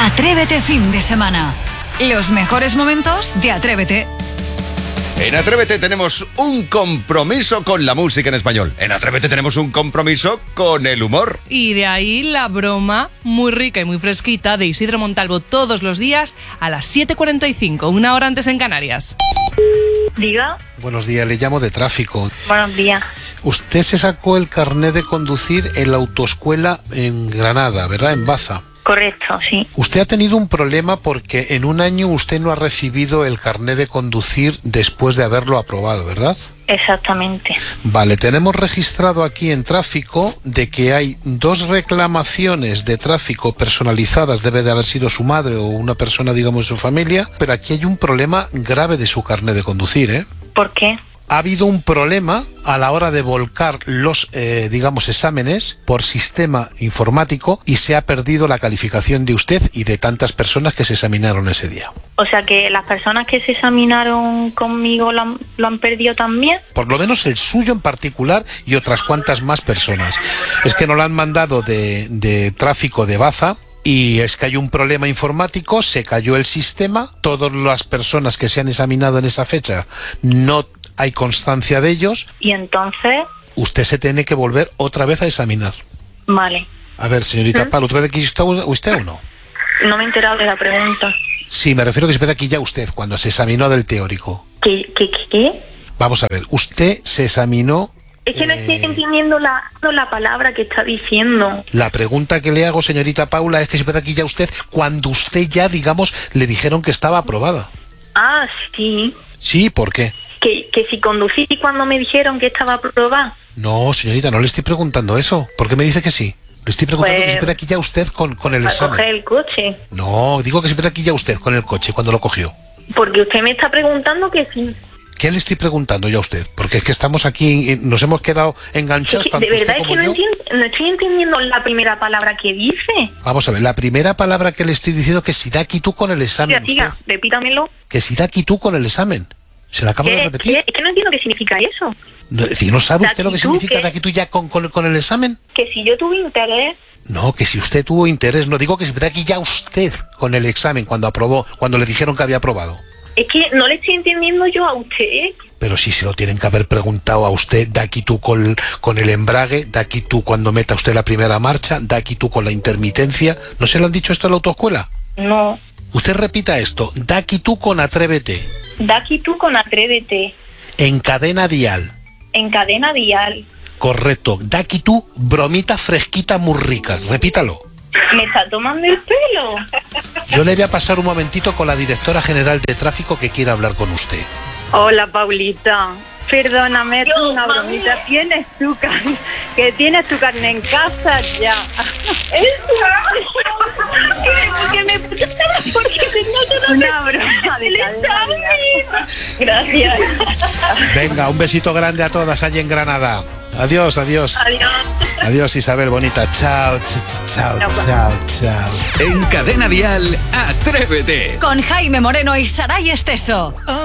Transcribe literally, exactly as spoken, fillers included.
Atrévete fin de semana. Los mejores momentos de Atrévete. En Atrévete tenemos un compromiso con la música en español. En Atrévete tenemos un compromiso con el humor. Y de ahí la broma muy rica y muy fresquita de Isidro Montalvo todos los días a las siete cuarenta y cinco, una hora antes en Canarias. Diga. Buenos días, le llamo de tráfico. Buenos días. Usted se sacó el carnet de conducir en la autoescuela en Granada, ¿verdad? En Baza. Correcto, sí. Usted ha tenido un problema porque en un año usted no ha recibido el carnet de conducir después de haberlo aprobado, ¿verdad? Exactamente. Vale, tenemos registrado aquí en tráfico de que hay dos reclamaciones de tráfico personalizadas, debe de haber sido su madre o una persona, digamos, de su familia, pero aquí hay un problema grave de su carnet de conducir, ¿eh? ¿Por qué? Ha habido un problema a la hora de volcar los, eh, digamos, exámenes por sistema informático y se ha perdido la calificación de usted y de tantas personas que se examinaron ese día. O sea que las personas que se examinaron conmigo lo han, lo han perdido también. Por lo menos el suyo en particular y otras cuantas más personas. Es que nos lo han mandado de, de tráfico de Baza. Y es que hay un problema informático, se cayó el sistema, todas las personas que se han examinado en esa fecha no hay constancia de ellos. Y entonces... Usted se tiene que volver otra vez a examinar. Vale. A ver, señorita ¿Mm? Pablo, ¿usted aquí está usted o no? No me he enterado de la pregunta. Sí, me refiero a que se ve aquí ya usted, cuando se examinó del teórico. ¿Qué, qué, qué? Vamos a ver, usted se examinó... Es que no estoy entendiendo la, la palabra que está diciendo. La pregunta que le hago, señorita Paula, es que se ve aquí ya usted cuando usted ya, digamos, le dijeron que estaba aprobada. Ah, sí. Sí, ¿por qué? Que, que si conducí cuando me dijeron que estaba aprobada. No, señorita, no le estoy preguntando eso. ¿Por qué me dice que sí? Le estoy preguntando pues, que se ve aquí ya usted con, con el examen. ¿Para coger el coche? No, digo que se ve aquí ya usted con el coche cuando lo cogió. Porque usted me está preguntando que sí. ¿Qué le estoy preguntando yo a usted? Porque es que estamos aquí, nos hemos quedado enganchados. Es que, de verdad es que no, entiendo, no estoy entendiendo la primera palabra que dice. Vamos a ver, la primera palabra que le estoy diciendo es que si da aquí tú con el examen. Siga, siga, repítamelo. Que si da aquí tú con el examen. Se la acabo ¿Qué, de repetir. ¿qué? Es que no entiendo qué significa eso. No, es decir, ¿no sabe usted lo que significa ¿qué? da aquí tú ya con, con, con el examen? Que si yo tuve interés... No, que si usted tuvo interés, no digo que si da aquí ya usted con el examen cuando aprobó, cuando le dijeron que había aprobado. Es que no le estoy entendiendo yo a usted. Pero sí se lo tienen que haber preguntado a usted, da aquí tú con, con el embrague, da aquí tú cuando meta usted la primera marcha, da aquí tú con la intermitencia. ¿No se lo han dicho esto en la autoescuela? No. Usted repita esto, da aquí tú con Atrévete. Da aquí tú con Atrévete. En cadena dial. En cadena dial. Correcto, da aquí tú bromita fresquita muy ricas, repítalo. ¿Me está tomando el pelo? Yo le voy a pasar un momentito con la directora general de tráfico que quiere hablar con usted. Hola, Paulita. Perdóname, Dios, una mami. bromita. Tienes tu carne, que tienes tu carne en casa ya. ¿Qué me porque tengo todo Una broma de cadena. Gracias. Venga, un besito grande a todas allí en Granada. Adiós, adiós. Adiós. Adiós, Isabel bonita. Chao, ch ch chao, chao, chao. En Cadena Dial, Atrévete. Con Jaime Moreno y Saray Esteso.